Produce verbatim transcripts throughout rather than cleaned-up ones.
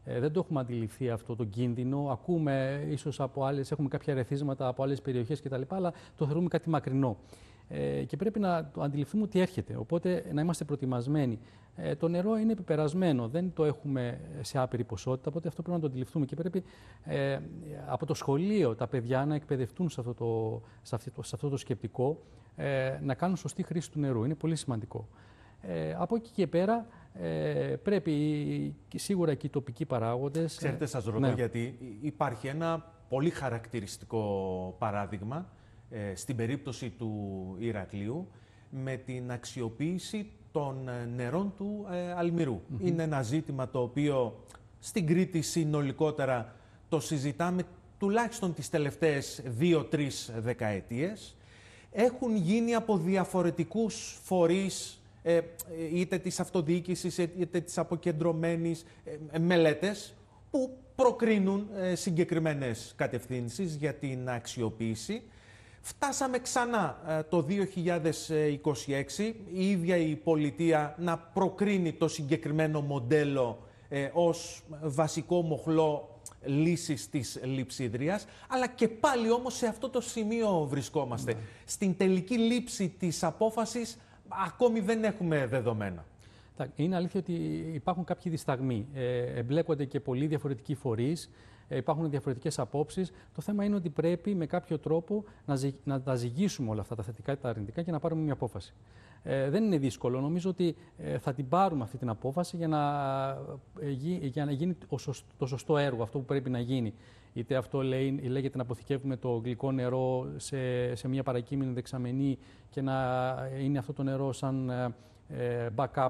Ε, δεν το έχουμε αντιληφθεί αυτό το κίνδυνο. Ακούμε ίσως από άλλες, έχουμε κάποια ερεθίσματα από άλλες περιοχές κτλ. Αλλά το θεωρούμε κάτι μακρινό. Ε, και πρέπει να το αντιληφθούμε ότι έρχεται. Οπότε να είμαστε προετοιμασμένοι. Ε, το νερό είναι επιπερασμένο, δεν το έχουμε σε άπειρη ποσότητα, οπότε αυτό πρέπει να το αντιληφθούμε και πρέπει ε, από το σχολείο τα παιδιά να εκπαιδευτούν σε αυτό το, σε αυτό, σε αυτό το σκεπτικό, ε, να κάνουν σωστή χρήση του νερού. Είναι πολύ σημαντικό. Ε, από εκεί και πέρα ε, πρέπει σίγουρα και οι τοπικοί παράγοντες... Ξέρετε, σας ρωτώ ναι. γιατί υπάρχει ένα πολύ χαρακτηριστικό παράδειγμα ε, στην περίπτωση του Ηρακλείου με την αξιοποίηση των νερών του ε, Αλμυρού. Mm-hmm. Είναι ένα ζήτημα το οποίο στην Κρήτη συνολικότερα το συζητάμε τουλάχιστον τις τελευταίες δύο-τρεις δεκαετίες. Έχουν γίνει από διαφορετικούς φορείς, ε, είτε της αυτοδιοίκησης είτε της αποκεντρωμένης, ε, μελέτες που προκρίνουν ε, συγκεκριμένες κατευθύνσεις για την αξιοποίηση. Φτάσαμε ξανά το δύο χιλιάδες είκοσι έξι, η ίδια η πολιτεία να προκρίνει το συγκεκριμένο μοντέλο ε, ως βασικό μοχλό λύσης της λειψίδριας, αλλά και πάλι όμως σε αυτό το σημείο βρισκόμαστε. Ναι. Στην τελική λήψη της απόφασης ακόμη δεν έχουμε δεδομένα. Είναι αλήθεια ότι υπάρχουν κάποιοι δισταγμοί. Ε, εμπλέκονται και πολλοί διαφορετικοί φορείς. Υπάρχουν διαφορετικές απόψεις. Το θέμα είναι ότι πρέπει με κάποιο τρόπο να, ζυ... να τα ζυγίσουμε όλα αυτά τα θετικά και τα αρνητικά και να πάρουμε μια απόφαση. Ε, δεν είναι δύσκολο. Νομίζω ότι ε, θα την πάρουμε αυτή την απόφαση για να, ε, για να γίνει το σωστό έργο, αυτό που πρέπει να γίνει. Είτε αυτό λέει, λέγεται να αποθηκεύουμε το γλυκό νερό σε, σε μια παρακείμενη δεξαμενή και να είναι αυτό το νερό σαν ε, backup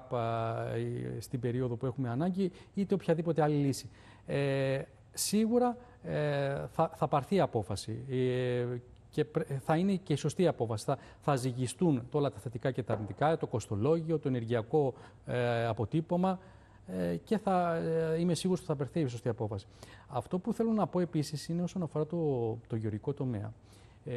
ε, στην περίοδο που έχουμε ανάγκη, είτε οποιαδήποτε άλλη λύση. Ε, Σίγουρα ε, θα, θα πάρθει απόφαση ε, και θα είναι και η σωστή απόφαση. Θα, θα ζυγιστούν όλα τα θετικά και τα αρνητικά, το κοστολόγιο, το ενεργειακό ε, αποτύπωμα ε, και θα, ε, είμαι σίγουρος ότι θα πάρθει η σωστή απόφαση. Αυτό που θέλω να πω επίσης είναι όσον αφορά το, το γεωργικό τομέα, ε,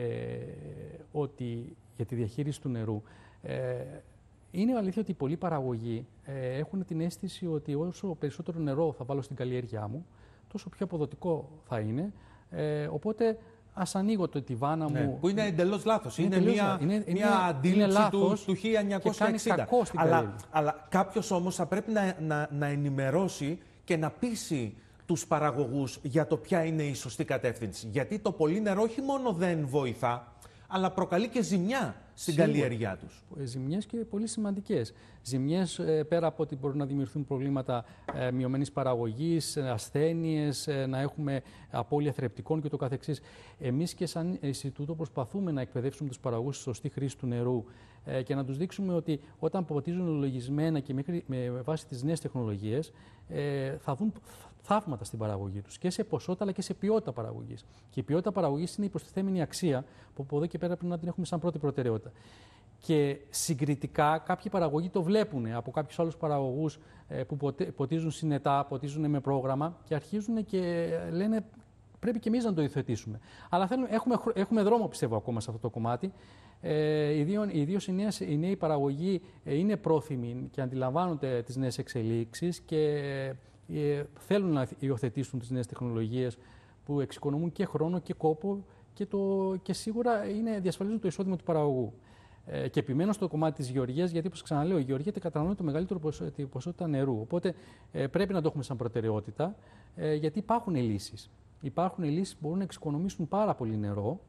ότι για τη διαχείριση του νερού, ε, είναι αλήθεια ότι οι πολλοί παραγωγοί ε, έχουν την αίσθηση ότι όσο περισσότερο νερό θα βάλω στην καλλιέργειά μου, τόσο πιο αποδοτικό θα είναι. Ε, οπότε ας ανοίγω το τιβάνα μου. Ναι, που είναι εντελώς λάθος. Είναι, είναι μια, είναι, μια είναι, αντίληψη είναι του, του χίλια εννιακόσια εξήντα. Αλλά, αλλά κάποιος όμως θα πρέπει να, να, να ενημερώσει και να πείσει τους παραγωγούς για το ποια είναι η σωστή κατεύθυνση. Γιατί το πολύ νερό όχι μόνο δεν βοηθά, αλλά προκαλεί και ζημιά στην Σίγουρα. καλλιέργειά τους. Ζημιές και πολύ σημαντικές. Ζημιές ε, πέρα από ότι μπορούν να δημιουργηθούν προβλήματα ε, μειωμένης παραγωγής, ασθένειες, ε, να έχουμε απώλεια θρεπτικών και το καθεξής. Εμείς και σαν Ινστιτούτο προσπαθούμε να εκπαιδεύσουμε τους παραγωγούς στη σωστή χρήση του νερού ε, και να τους δείξουμε ότι όταν ποτίζουν λογισμένα και μέχρι, με βάση τις νέες τεχνολογίες ε, θα δουν θαύματα στην παραγωγή τους και σε ποσότητα αλλά και σε ποιότητα παραγωγής. Και η ποιότητα παραγωγής είναι η προστιθέμενη αξία που από εδώ και πέρα πρέπει να την έχουμε σαν πρώτη προτεραιότητα. Και συγκριτικά κάποιοι παραγωγοί το βλέπουν από κάποιους άλλους παραγωγούς που ποτίζουν συνετά, ποτίζουν με πρόγραμμα και αρχίζουν και λένε πρέπει και εμείς να το υιοθετήσουμε. Αλλά θέλουμε, έχουμε, έχουμε δρόμο πιστεύω ακόμα σε αυτό το κομμάτι. Ε, ιδίως οι, νέες, οι νέοι παραγωγοί είναι πρόθυμοι και αντιλαμβάνονται τις νέες εξελίξεις και ε, θέλουν να υιοθετήσουν τις νέες τεχνολογίες που εξοικονομούν και χρόνο και κόπο και, το, και σίγουρα είναι, διασφαλίζουν το εισόδημα του παραγωγού. Ε, και επιμένω στο κομμάτι της γεωργίας, γιατί όπως ξαναλέω, η γεωργία καταναλώνει το μεγαλύτερο ποσό, τη ποσότητα νερού. Οπότε ε, πρέπει να το έχουμε σαν προτεραιότητα, ε, γιατί υπάρχουν λύσεις. Υπάρχουν λύσεις που μπορούν να εξοικονομήσουν πάρα πολύ νερό,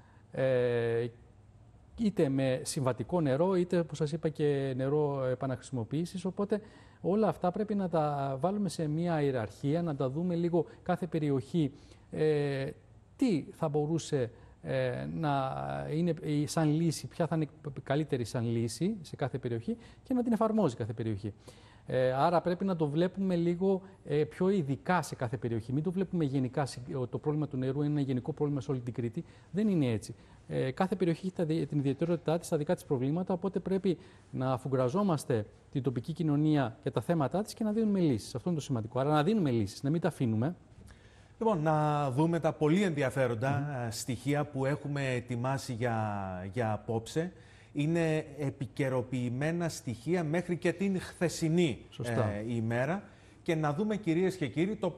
ε, είτε με συμβατικό νερό, είτε όπως σας είπα και νερό επαναχρησιμοποίησης. Οπότε όλα αυτά πρέπει να τα βάλουμε σε μια ιεραρχία, να τα δούμε λίγο κάθε περιοχή ε, τι θα μπορούσε ε, να είναι σαν λύση, ποια θα είναι καλύτερη σαν λύση σε κάθε περιοχή και να την εφαρμόζει κάθε περιοχή. Ε, άρα πρέπει να το βλέπουμε λίγο ε, πιο ειδικά σε κάθε περιοχή. Μην το βλέπουμε γενικά, το πρόβλημα του νερού είναι ένα γενικό πρόβλημα σε όλη την Κρήτη. Δεν είναι έτσι. Ε, κάθε περιοχή έχει την ιδιαιτερότητά της, τα δικά της προβλήματα, οπότε πρέπει να αφουγκραζόμαστε την τοπική κοινωνία για τα θέματα της και να δίνουμε λύσεις. Αυτό είναι το σημαντικό. Άρα να δίνουμε λύσεις, να μην τα αφήνουμε. Λοιπόν, να δούμε τα πολύ ενδιαφέροντα mm-hmm. στοιχεία που έχουμε ετοιμάσει για, για απόψε. Είναι επικαιροποιημένα στοιχεία μέχρι και την χθεσινή ε, ημέρα και να δούμε, κυρίες και κύριοι, το